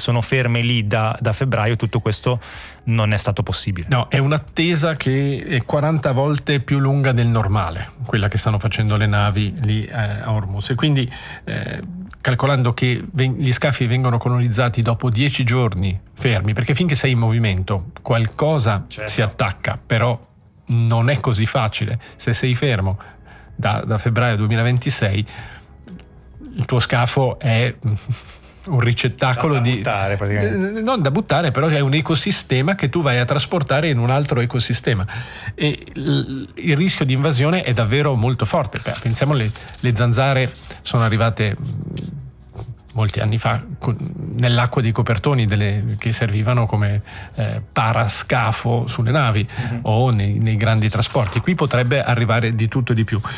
sono ferme lì da febbraio, tutto questo non è stato possibile. No, è un'attesa che è 40 volte più lunga del normale, quella che stanno facendo le navi lì a Hormuz, e quindi calcolando che gli scafi vengono colonizzati dopo 10 giorni fermi, perché finché sei in movimento qualcosa si attacca, però non è così facile. Se sei fermo da febbraio 2026, il tuo scafo è un ricettacolo buttare, praticamente. Non da buttare, però è un ecosistema che tu vai a trasportare in un altro ecosistema, e il rischio di invasione è davvero molto forte. Pensiamo, le zanzare sono arrivate molti anni fa nell'acqua dei copertoni che servivano come parascafo sulle navi o nei grandi trasporti. Qui potrebbe arrivare di tutto e di più.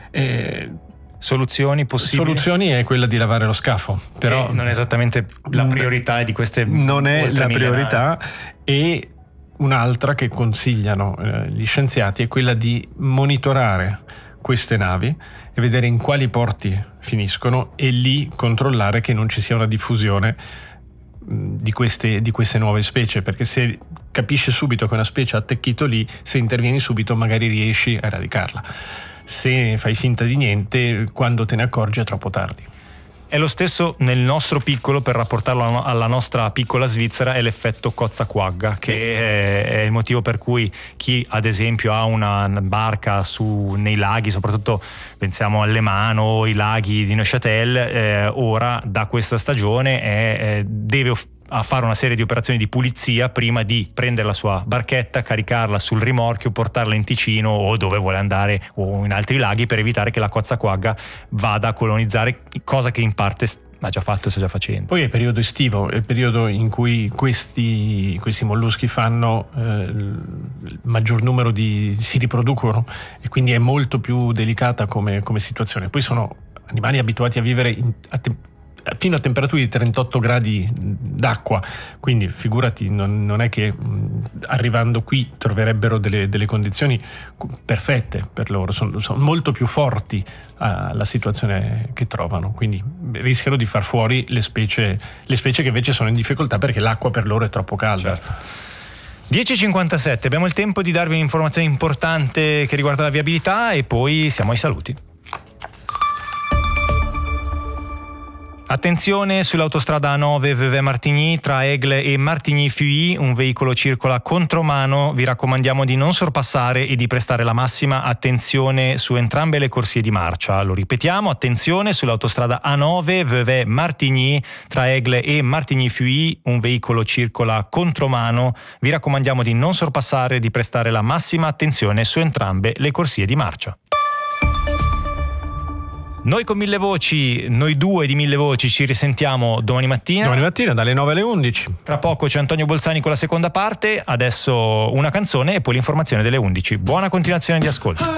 Soluzioni possibili? Soluzioni è quella di lavare lo scafo, però non è esattamente la priorità di queste. Non è la priorità, e un'altra che consigliano gli scienziati è quella di monitorare queste navi e vedere in quali porti finiscono, e lì controllare che non ci sia una diffusione di queste nuove specie, perché se capisci subito che una specie ha attecchito lì, se intervieni subito magari riesci a eradicarla. Se fai finta di niente, quando te ne accorgi è troppo tardi. È lo stesso nel nostro piccolo, per rapportarlo alla nostra piccola Svizzera, è l'effetto Cozza-Quagga, che è il motivo per cui chi ad esempio ha una barca nei laghi, soprattutto pensiamo alle Mano o i laghi di Neuchâtel, ora da questa stagione deve a fare una serie di operazioni di pulizia prima di prendere la sua barchetta, caricarla sul rimorchio, portarla in Ticino o dove vuole andare, o in altri laghi, per evitare che la Cozza-Quagga vada a colonizzare, cosa che in parte ha già fatto e sta già facendo. Poi è periodo estivo, è il periodo in cui questi molluschi fanno il maggior numero si riproducono, e quindi è molto più delicata come situazione. Poi sono animali abituati a vivere fino a temperature di 38 gradi d'acqua, quindi figurati, non è che arrivando qui troverebbero delle condizioni perfette per loro, sono molto più forti alla situazione che trovano, quindi rischiano di far fuori le specie che invece sono in difficoltà perché l'acqua per loro è troppo calda. Certo. 10:57, abbiamo il tempo di darvi un'informazione importante che riguarda la viabilità e poi siamo ai saluti. Attenzione sull'autostrada A9 Vevey-Martigny tra Aigle e Martigny-Fuy, un veicolo circola contromano, vi raccomandiamo di non sorpassare e di prestare la massima attenzione su entrambe le corsie di marcia. Lo ripetiamo, attenzione sull'autostrada A9 Vevey-Martigny tra Aigle e Martigny-Fuy, un veicolo circola contromano, vi raccomandiamo di non sorpassare e di prestare la massima attenzione su entrambe le corsie di marcia. Noi con Mille Voci, noi due di Mille Voci ci risentiamo domani mattina. Domani mattina dalle 9 alle 11. Tra poco c'è Antonio Bolzani con la seconda parte, adesso una canzone e poi l'informazione delle 11. Buona continuazione di ascolto.